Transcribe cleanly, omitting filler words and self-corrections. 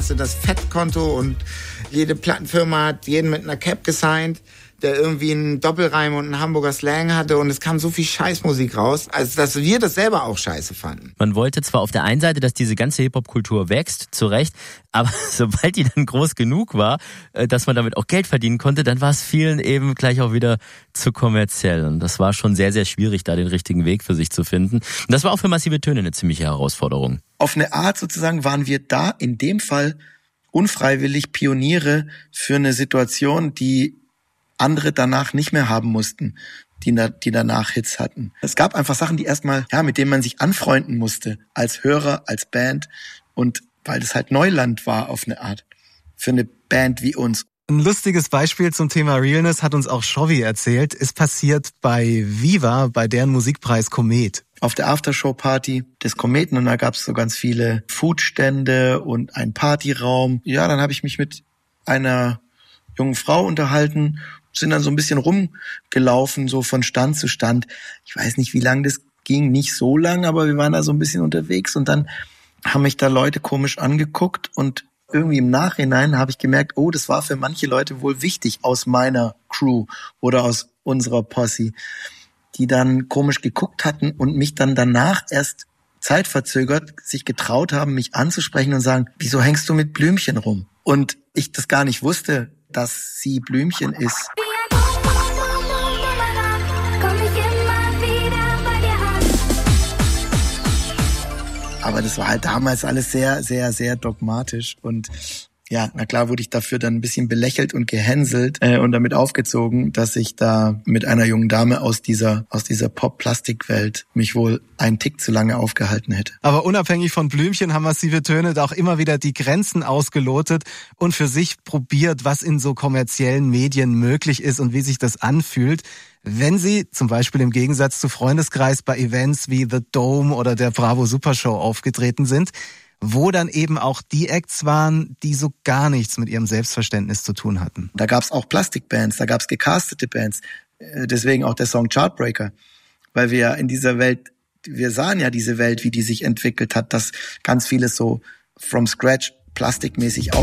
hast du das Fettkonto und jede Plattenfirma hat jeden mit einer Cap gesigned, der irgendwie einen Doppelreim und einen Hamburger Slang hatte und es kam so viel Scheißmusik raus, als dass wir das selber auch scheiße fanden. Man wollte zwar auf der einen Seite, dass diese ganze Hip-Hop-Kultur wächst, zu Recht, aber sobald die dann groß genug war, dass man damit auch Geld verdienen konnte, dann war es vielen eben gleich auch wieder zu kommerziell. Und das war schon sehr, sehr schwierig, da den richtigen Weg für sich zu finden. Und das war auch für Massive Töne eine ziemliche Herausforderung. Auf eine Art sozusagen waren wir da in dem Fall unfreiwillig Pioniere für eine Situation, die andere danach nicht mehr haben mussten, die danach Hits hatten. Es gab einfach Sachen, die erstmal, mit denen man sich anfreunden musste, als Hörer, als Band, und weil das halt Neuland war auf eine Art, für eine Band wie uns. Ein lustiges Beispiel zum Thema Realness hat uns auch Shovi erzählt, ist passiert bei Viva, bei deren Musikpreis Komet. Auf der Aftershow-Party des Kometen, und da gab es so ganz viele Foodstände und einen Partyraum. Ja, dann habe ich mich mit einer jungen Frau unterhalten, sind dann so ein bisschen rumgelaufen, so von Stand zu Stand. Ich weiß nicht, wie lang das ging, nicht so lang, aber wir waren da so ein bisschen unterwegs und dann haben mich da Leute komisch angeguckt und irgendwie im Nachhinein habe ich gemerkt, oh, das war für manche Leute wohl wichtig aus meiner Crew oder aus unserer Posse, die dann komisch geguckt hatten und mich dann danach erst zeitverzögert sich getraut haben, mich anzusprechen und sagen, wieso hängst du mit Blümchen rum? Und ich das gar nicht wusste, dass sie Blümchen ist. Aber das war halt damals alles sehr, sehr, sehr dogmatisch und ja, na klar wurde ich dafür dann ein bisschen belächelt und gehänselt und damit aufgezogen, dass ich da mit einer jungen Dame aus dieser Pop-Plastik-Welt mich wohl einen Tick zu lange aufgehalten hätte. Aber unabhängig von Blümchen haben Massive Töne da auch immer wieder die Grenzen ausgelotet und für sich probiert, was in so kommerziellen Medien möglich ist und wie sich das anfühlt, wenn sie zum Beispiel im Gegensatz zu Freundeskreis bei Events wie The Dome oder der Bravo Supershow aufgetreten sind, wo dann eben auch die Acts waren, die so gar nichts mit ihrem Selbstverständnis zu tun hatten. Da gab's auch Plastikbands, da gab's gecastete Bands, deswegen auch der Song Chartbreaker, weil wir in dieser Welt, wir sahen ja diese Welt, wie die sich entwickelt hat, dass ganz vieles so from scratch plastikmäßig